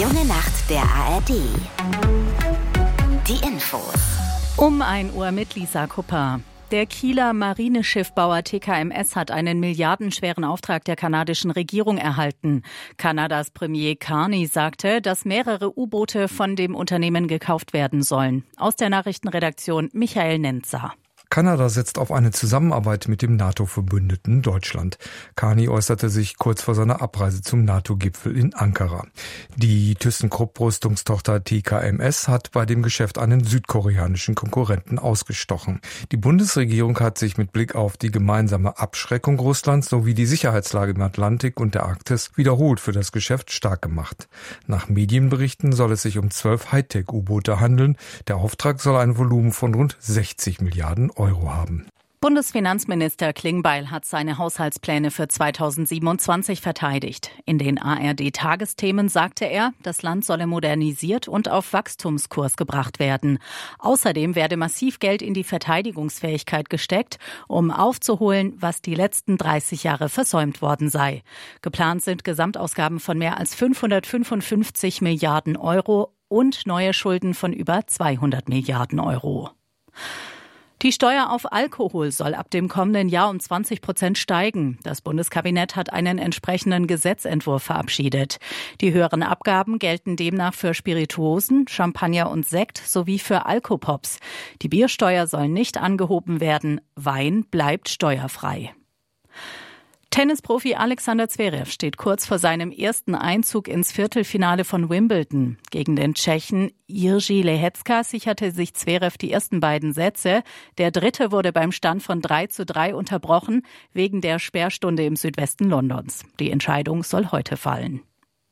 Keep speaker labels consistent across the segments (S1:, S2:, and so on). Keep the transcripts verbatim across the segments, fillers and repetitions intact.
S1: Die junge Nacht der A R D. Die Infos.
S2: Um ein Uhr mit Lisa Kupper. Der Kieler Marineschiffbauer T K M S hat einen milliardenschweren Auftrag der kanadischen Regierung erhalten. Kanadas Premier Carney sagte, dass mehrere U-Boote von dem Unternehmen gekauft werden sollen. Aus der Nachrichtenredaktion Michael Nenzer.
S3: Kanada setzt auf eine Zusammenarbeit mit dem NATO-Verbündeten Deutschland. Carney äußerte sich kurz vor seiner Abreise zum NATO-Gipfel in Ankara. Die ThyssenKrupp-Rüstungstochter T K M S hat bei dem Geschäft einen südkoreanischen Konkurrenten ausgestochen. Die Bundesregierung hat sich mit Blick auf die gemeinsame Abschreckung Russlands sowie die Sicherheitslage im Atlantik und der Arktis wiederholt für das Geschäft stark gemacht. Nach Medienberichten soll es sich um zwölf Hightech-U-Boote handeln. Der Auftrag soll ein Volumen von rund sechzig Milliarden Euro haben.
S2: Bundesfinanzminister Klingbeil hat seine Haushaltspläne für zweitausendsiebenundzwanzig verteidigt. In den A R D-Tagesthemen sagte er, das Land solle modernisiert und auf Wachstumskurs gebracht werden. Außerdem werde massiv Geld in die Verteidigungsfähigkeit gesteckt, um aufzuholen, was die letzten dreißig Jahre versäumt worden sei. Geplant sind Gesamtausgaben von mehr als fünfhundertfünfundfünfzig Milliarden Euro und neue Schulden von über zweihundert Milliarden Euro. Die Steuer auf Alkohol soll ab dem kommenden Jahr um zwanzig Prozent steigen. Das Bundeskabinett hat einen entsprechenden Gesetzentwurf verabschiedet. Die höheren Abgaben gelten demnach für Spirituosen, Champagner und Sekt sowie für Alkopops. Die Biersteuer soll nicht angehoben werden. Wein bleibt steuerfrei. Tennisprofi Alexander Zverev steht kurz vor seinem ersten Einzug ins Viertelfinale von Wimbledon. Gegen den Tschechen Jiří Lehecka sicherte sich Zverev die ersten beiden Sätze. Der dritte wurde beim Stand von drei zu drei unterbrochen, wegen der Sperrstunde im Südwesten Londons. Die Entscheidung soll heute fallen.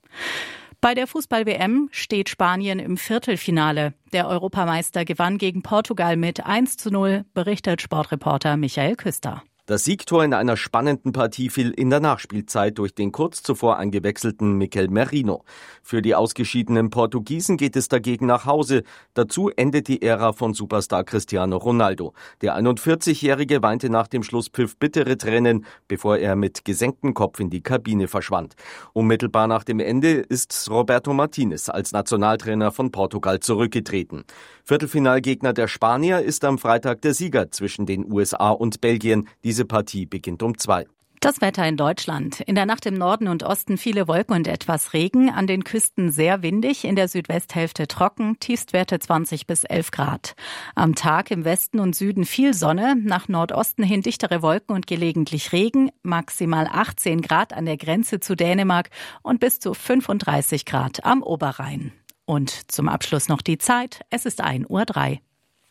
S2: Bei der Fußball-W M steht Spanien im Viertelfinale. Der Europameister gewann gegen Portugal mit eins zu null, berichtet Sportreporter Michael Küster.
S4: Das Siegtor in einer spannenden Partie fiel in der Nachspielzeit durch den kurz zuvor eingewechselten Mikel Merino. Für die ausgeschiedenen Portugiesen geht es dagegen nach Hause. Dazu endet die Ära von Superstar Cristiano Ronaldo. Der einundvierzigjährige weinte nach dem Schlusspfiff bittere Tränen, bevor er mit gesenktem Kopf in die Kabine verschwand. Unmittelbar nach dem Ende ist Roberto Martinez als Nationaltrainer von Portugal zurückgetreten. Viertelfinalgegner der Spanier ist am Freitag der Sieger zwischen den U S A und Belgien. Diese Partie beginnt um zwei.
S2: Das Wetter in Deutschland. In der Nacht im Norden und Osten viele Wolken und etwas Regen. An den Küsten sehr windig, in der Südwesthälfte trocken, Tiefstwerte zwanzig bis elf Grad. Am Tag im Westen und Süden viel Sonne, nach Nordosten hin dichtere Wolken und gelegentlich Regen, maximal achtzehn Grad an der Grenze zu Dänemark und bis zu fünfunddreißig Grad am Oberrhein. Und zum Abschluss noch die Zeit, es ist ein Uhr drei.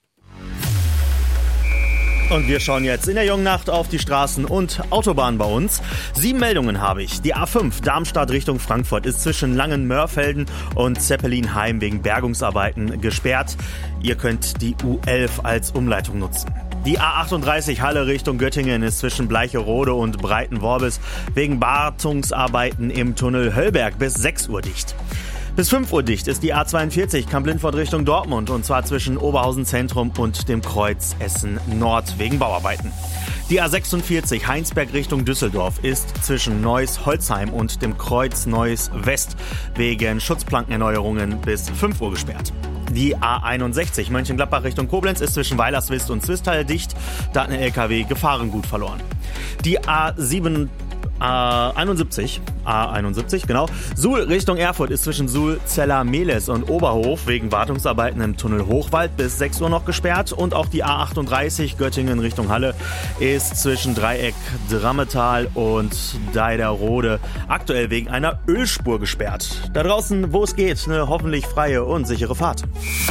S5: Und wir schauen jetzt in der jungen Nacht auf die Straßen und Autobahnen bei uns. Sieben Meldungen habe ich. Die A fünf Darmstadt Richtung Frankfurt ist zwischen Langenmörfelden und Zeppelinheim wegen Bergungsarbeiten gesperrt. Ihr könnt die U elf als Umleitung nutzen. Die A achtunddreißig Halle Richtung Göttingen ist zwischen Bleicherode und Breitenworbis wegen Wartungsarbeiten im Tunnel Höllberg bis sechs Uhr dicht. Bis fünf Uhr dicht ist die A zweiundvierzig Kamp-Lindfort Richtung Dortmund und zwar zwischen Oberhausen Zentrum und dem Kreuz Essen Nord wegen Bauarbeiten. Die A sechsundvierzig Heinsberg Richtung Düsseldorf ist zwischen Neuss-Holzheim und dem Kreuz Neuss West wegen Schutzplankenerneuerungen bis fünf Uhr gesperrt. Die A einundsechzig Mönchengladbach Richtung Koblenz ist zwischen Weilerswist und Zwistal dicht. Da hat ein L K W Gefahrengut verloren. Die A sieben A einundsiebzig, A einundsiebzig, genau. Suhl Richtung Erfurt ist zwischen Suhl, Zeller, Mehles und Oberhof wegen Wartungsarbeiten im Tunnel Hochwald bis sechs Uhr noch gesperrt. Und auch die A achtunddreißig Göttingen Richtung Halle ist zwischen Dreieck, Drammetal und Deiderode aktuell wegen einer Ölspur gesperrt. Da draußen, wo es geht, eine hoffentlich freie und sichere Fahrt.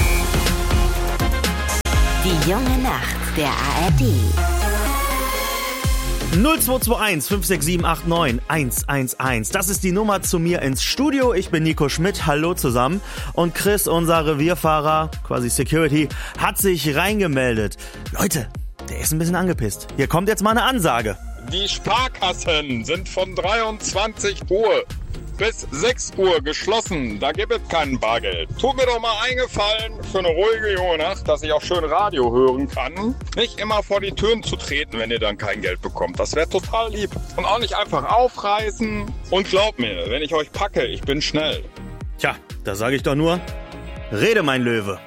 S1: Die junge Nacht der A R D.
S5: null zwei zwei eins fünf sechs sieben acht neun eins eins eins. Das ist die Nummer zu mir ins Studio. Ich bin Nico Schmidt. Hallo zusammen. Und Chris, unser Revierfahrer, quasi Security, hat sich reingemeldet. Leute, der ist ein bisschen angepisst. Hier kommt jetzt mal eine Ansage.
S6: Die Sparkassen sind von dreiundzwanzig Uhr bis sechs Uhr geschlossen. Da gibt es kein Bargeld. Tut mir doch mal eingefallen für eine ruhige junge Nacht, dass ich auch schön Radio hören kann. Nicht immer vor die Türen zu treten, wenn ihr dann kein Geld bekommt. Das wäre total lieb. Und auch nicht einfach aufreißen. Und glaubt mir, wenn ich euch packe, ich bin schnell.
S5: Tja, da sage ich doch nur, rede mein Löwe.